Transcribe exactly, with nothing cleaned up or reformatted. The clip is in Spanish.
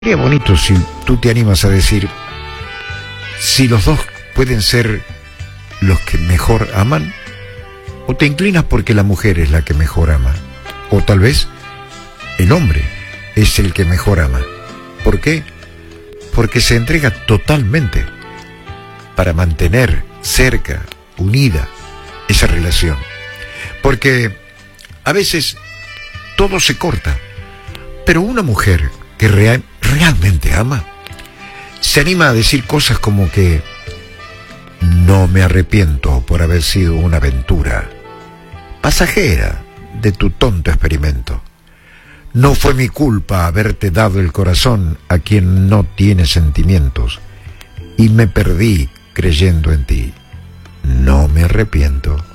Sería bonito si tú te animas a decir, si los dos pueden ser los que mejor aman, o te inclinas porque la mujer es la que mejor ama, o tal vez el hombre es el que mejor ama. ¿Por qué? Porque se entrega totalmente para mantener cerca, unida, esa relación. Porque a veces todo se corta, pero una mujer que real, realmente ama, se anima a decir cosas como que no me arrepiento por haber sido una aventura pasajera de tu tonto experimento. No fue mi culpa haberte dado el corazón a quien no tiene sentimientos y me perdí creyendo en ti. No me arrepiento.